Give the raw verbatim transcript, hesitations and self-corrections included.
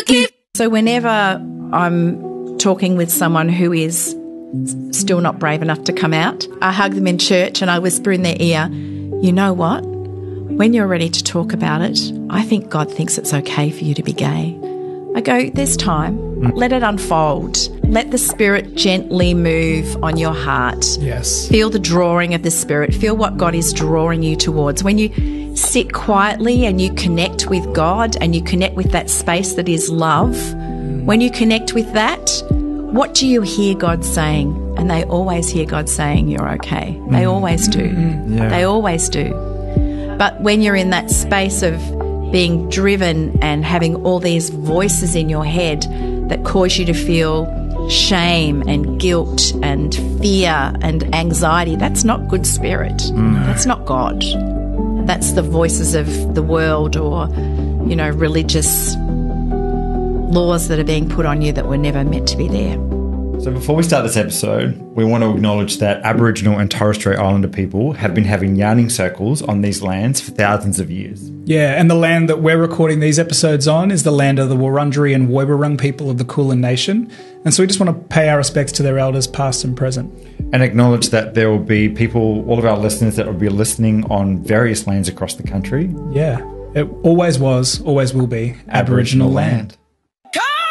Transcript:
keep. So whenever I'm talking with someone who is still not brave enough to come out, I hug them in church and I whisper in their ear, you know what? When you're ready to talk about it, I think God thinks it's okay for you to be gay. I go, there's time. Mm. Let it unfold. Let the Spirit gently move on your heart. Yes. Feel the drawing of the Spirit. Feel what God is drawing you towards. When you sit quietly and you connect with God and you connect with that space that is love, mm. when you connect with that, what do you hear God saying? And they always hear God saying, you're okay. Mm. They always do. Mm. Yeah. They always do. But when you're in that space of being driven and having all these voices in your head that cause you to feel shame and guilt and fear and anxiety, that's not good spirit. Mm. That's not God. That's the voices of the world or, you know, religious laws that are being put on you that were never meant to be there. So before we start this episode, we want to acknowledge that Aboriginal and Torres Strait Islander people have been having yarning circles on these lands for thousands of years. Yeah, and the land that we're recording these episodes on is the land of the Wurundjeri and Woiwurrung people of the Kulin Nation. And so we just want to pay our respects to their elders, past and present. And acknowledge that there will be people, all of our listeners that will be listening on various lands across the country. Yeah, it always was, always will be Aboriginal, Aboriginal land. land.